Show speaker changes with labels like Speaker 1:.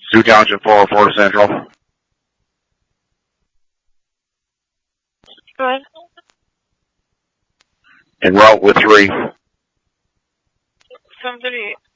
Speaker 1: Sioux Township 404 Central.
Speaker 2: Go ahead.
Speaker 1: En route with 3.
Speaker 2: 738.